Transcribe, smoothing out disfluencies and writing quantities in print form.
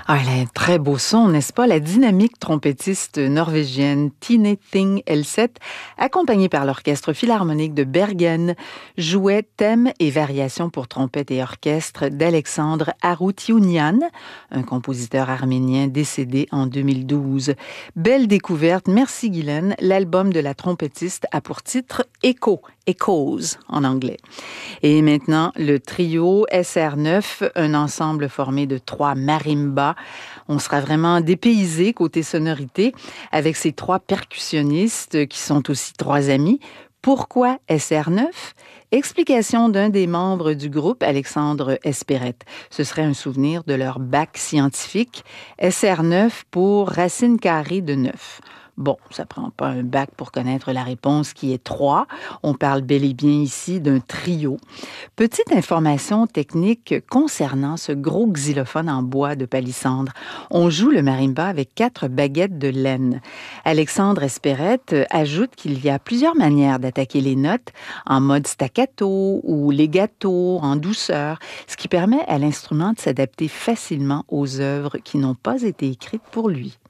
Ah, elle a un très beau son, n'est-ce pas? La dynamique trompettiste norvégienne Tine Thing Elseth, accompagnée par l'Orchestre philharmonique de Bergen, jouait thèmes et variations pour trompette et orchestre d'Alexandre Aroutiounian, un compositeur arménien décédé en 2012. Belle découverte, merci Guylaine. L'album de la trompettiste a pour titre Echo, Echoes en anglais. Et maintenant, le trio SR9, un ensemble formé de 3 marimbas. On sera vraiment dépaysé côté sonorité avec ces 3 percussionnistes qui sont aussi 3 amis. Pourquoi SR9? Explication d'un des membres du groupe, Alexandre Espérette. Ce serait un souvenir de leur bac scientifique. SR9 pour racine carrée de 9. Bon, ça prend pas un bac pour connaître la réponse qui est 3. On parle bel et bien ici d'un trio. Petite information technique concernant ce gros xylophone en bois de palissandre. On joue le marimba avec 4 baguettes de laine. Alexandre Espérette ajoute qu'il y a plusieurs manières d'attaquer les notes, en mode staccato ou legato, en douceur, ce qui permet à l'instrument de s'adapter facilement aux œuvres qui n'ont pas été écrites pour lui.